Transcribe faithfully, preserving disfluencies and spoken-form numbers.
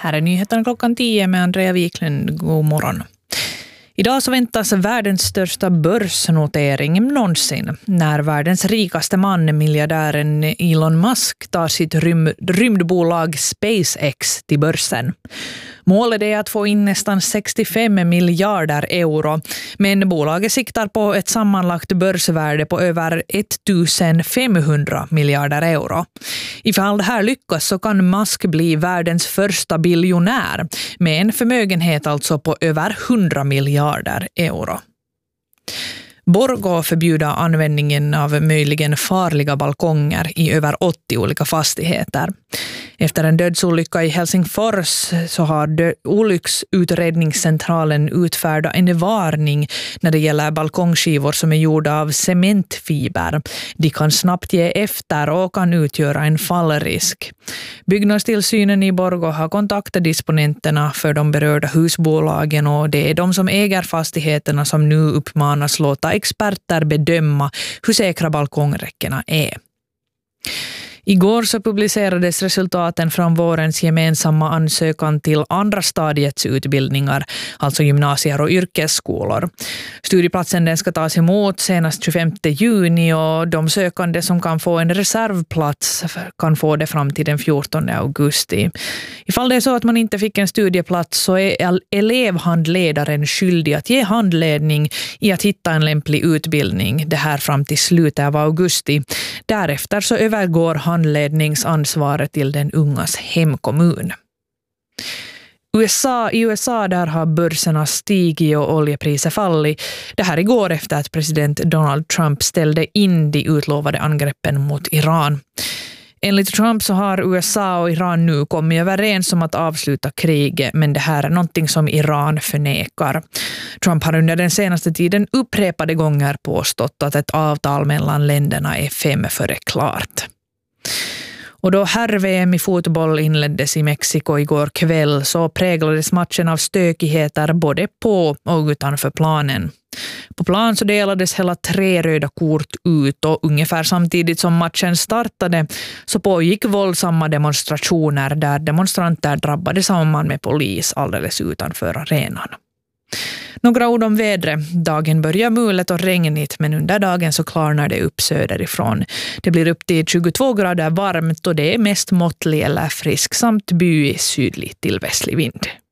Här är nyheterna klockan tio med Andrea Wiklund. God morgon. Idag så väntas världens största börsnotering någonsin när världens rikaste man, miljardären Elon Musk, tar sitt rym- rymdbolag SpaceX till börsen. Målet är att få in nästan sextiofem miljarder euro, men bolaget siktar på ett sammanlagt börsvärde på över femtonhundra miljarder euro. Ifall det här lyckas så kan Musk bli världens första biljonär med en förmögenhet alltså på över hundra miljarder euro. Borgå förbjuder användningen av möjligen farliga balkonger i över åttio olika fastigheter. Efter en dödsolycka i Helsingfors så har dö- olycksutredningscentralen utfärdat en varning när det gäller balkongskivor som är gjorda av cementfiber. De kan snabbt ge efter och kan utgöra en fallrisk. Byggnadstillsynen i Borgå har kontaktat disponenterna för de berörda husbolagen, och det är de som äger fastigheterna som nu uppmanas låta experter bedöma hur säkra balkongräckena är. Igår så publicerades resultaten från vårens gemensamma ansökan till andra stadiets utbildningar, alltså gymnasier och yrkesskolor. Studieplatsen den ska tas emot senast tjugofemte juni, och de sökande som kan få en reservplats kan få det fram till den fjortonde augusti. Ifall det är så att man inte fick en studieplats så är elevhandledaren skyldig att ge handledning i att hitta en lämplig utbildning, det här fram till slutet av augusti. Därefter så övergår handledningsansvaret till den ungas hemkommun. U S A, I U S A där har börserna stigit och oljepriser fallit. Det här igår efter att president Donald Trump ställde in de utlovade angreppen mot Iran. Enligt Trump så har U S A och Iran nu kommit överens om att avsluta kriget, men det här är någonting som Iran förnekar. Trump har under den senaste tiden upprepade gånger påstått att ett avtal mellan länderna är fem före klart. Och då herr-V M i fotboll inleddes i Mexiko igår kväll så präglades matchen av stökigheter både på och utanför planen. På plan så delades hela tre röda kort ut, och ungefär samtidigt som matchen startade så pågick våldsamma demonstrationer där demonstranter drabbade samman med polis alldeles utanför arenan. Några ord om vädret. Dagen börjar mulet och regnigt, men under dagen så klarnar det upp söderifrån. Det blir upp till tjugotvå grader varmt och det är mest måttlig eller frisk samt by i sydlig till västlig vind.